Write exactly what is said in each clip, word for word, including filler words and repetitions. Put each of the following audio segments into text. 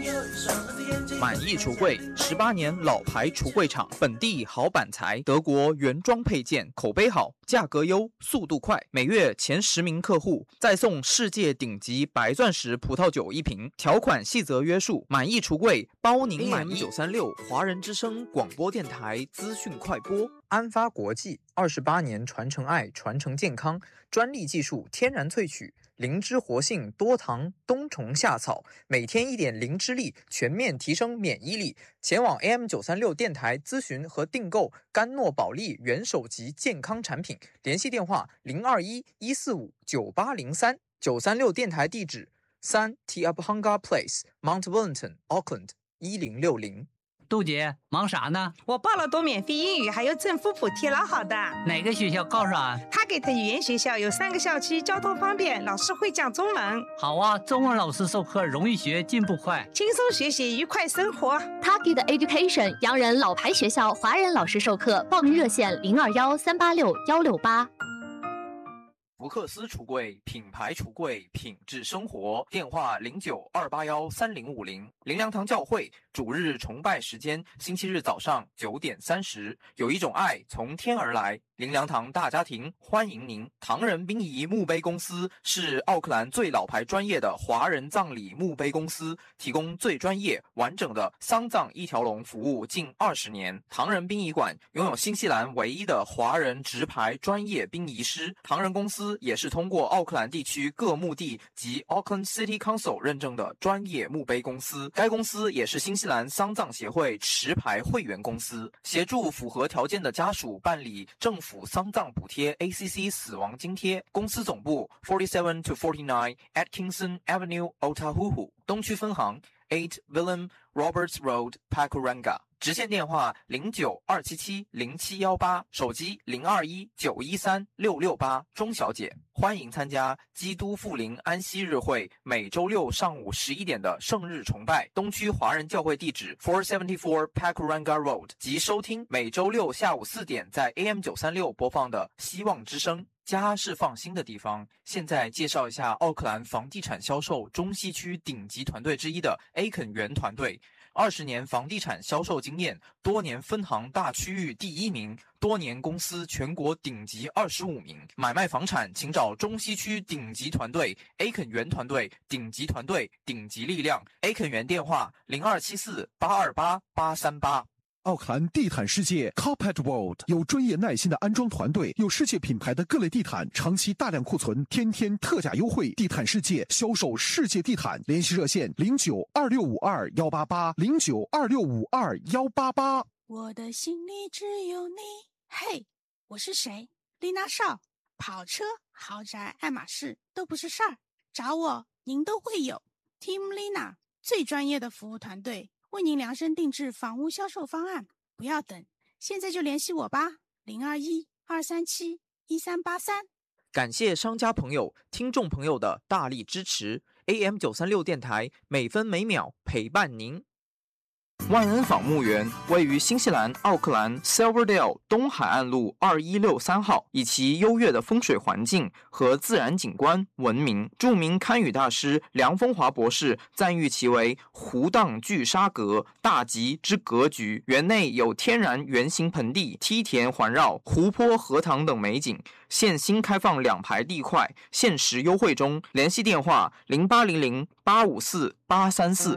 满意橱柜，十八年老牌橱柜厂，本地好板材，德国原装配件，口碑好，价格优，速度快，每月前十名客户再送世界顶级白钻石葡萄酒一瓶，条款细则约束。满意橱柜，包您满意。九三六华人之声广播电台资讯快播。安发国际二十八年传承爱，传承健康，专利技术，天然萃取。灵芝活性多糖冬虫夏草，每天一点灵芝力，全面提升免疫力。前往 A M 九三六电台咨询和订购甘诺宝利元首级健康产品，联系电话零二一一四五九八零三。九三六电台地址三 Te Apahanga Place Mount Wellington Auckland 一零六零。 杜姐忙啥呢？ 我报了多免费英语，还有政府补贴，老好的。 哪个学校告诉啊？ 他给的语言学校有三个校区，交通方便，老师会讲中文。 好啊，中文老师授课容易学，进步快， 轻松学习，愉快生活。 Target Education 洋人老牌学校，华人老师授课，报名热线零二幺三八六幺六八。 福克斯橱柜，品牌橱柜，品质生活。电话零九二八幺三零五零。灵粮堂教会主日崇拜时间，星期日早上九点三十。有一种爱从天而来，灵粮堂大家庭欢迎您。唐人殡仪墓碑公司是奥克兰最老牌专业的华人葬礼墓碑公司，提供最专业完整的丧葬一条龙服务近二十年。唐人殡仪馆拥有新西兰唯一的华人直牌专业殡仪师。唐人公司也是通过奥克兰地区各墓地及 Auckland City Council 认证的专业墓碑公司。该公司也是新西兰丧葬协会持牌会员公司，协助符合条件的家属办理政府丧葬补贴 A C C 死亡津贴。公司总部 forty-seven to forty-nine Atkinson Avenue Otahuhu， 东区分行 eight Willem Roberts Road Pakuranga， 直线电话零九二七七零七一八，手机零二一九一三六六八。钟小姐，欢迎参加基督复临安息日会每周六上午十一点的圣日崇拜，东区华人教会地址 four seventy-four Pakuranga Road， 及收听每周六下午四点在 A M 九三六播放的希望之声。家是放心的地方。现在介绍一下奥克兰房地产销售中西区顶级团队之一的 A 肯园团队，二十年房地产销售经验，多年分行大区域第一名，多年公司全国顶级二十五名。买卖房产请找中西区顶级团队 A 肯园团队，顶级团队，顶级力量。A 肯园电话零二七四八二八八三八。 奥克兰地毯世界 Carpet World 有专业耐心的安装团队，有世界品牌的各类地毯，长期大量库存，天天特价优惠。地毯世界销售世界地毯，联系热线零九二六五二幺八八零九二六五二幺八八。 我的心里只有你。嘿，我是谁？丽娜少。跑车、豪宅、爱马仕都不是事儿，找我您都会有。Team Lina 最专业的服务团队。为您量身定制房屋销售方案，不要等，现在就联系我吧，零二一二三七一三八三。 感谢商家朋友、听众朋友的大力支持。A M 九三六电台每分每秒陪伴您。万恩坊墓园位于新西兰奥克兰 Silverdale 东海岸路二一六三号，以其优越的风水环境和自然景观闻名。著名堪舆大师梁风华博士赞誉其为湖荡聚沙阁，大吉之格局。园内有天然圆形盆地、梯田环绕、湖泊、荷塘等美景。现新开放两排地块，限时优惠中。联系电话零八零零八五四八三四。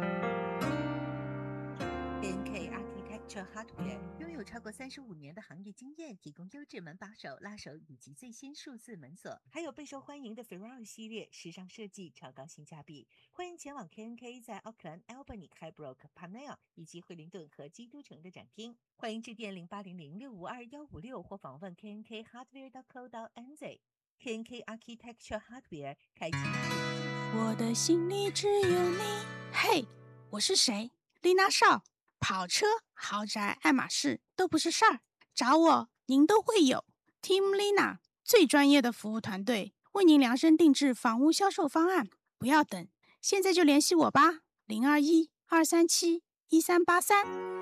Hardware 拥有超过三十五年的行业经验，提供优质门把手、拉手以及最新数字门锁，还有备受欢迎的 Ferrari 系列，时尚设计，超高性价比。欢迎前往 K N K 在奥克兰、Albany、Highbrook、Parnell 以及惠灵顿和基督城的展厅。欢迎致电零八零零六五二幺五六或访问 K N K Hardware dot co dot N Z。K N K Architecture Hardware 开启。 我的心里只有你。嘿，我是谁？丽娜少。跑车、豪宅、爱马仕都不是事儿，找我您都会有。Team Lina 最专业的服务团队，为您量身定制房屋销售方案，不要等，现在就联系我吧，零二一二三七一三八三。